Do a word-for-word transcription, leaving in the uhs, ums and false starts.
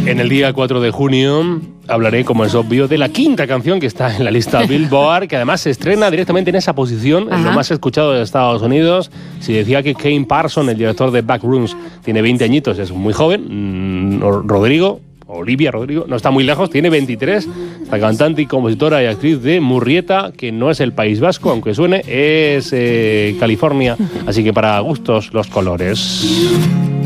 En el día cuatro de junio hablaré, como es obvio, de la quinta canción que está en la lista Billboard, que además se estrena directamente en esa posición, en lo más escuchado de Estados Unidos. Si decía que Kane Parsons, el director de Backrooms, tiene veinte añitos, es muy joven. Mm, Rodrigo, Olivia Rodrigo, no está muy lejos, tiene veintitrés. Esta cantante y compositora y actriz de Murrieta, que no es el País Vasco, aunque suene, es eh, California. Así que para gustos los colores.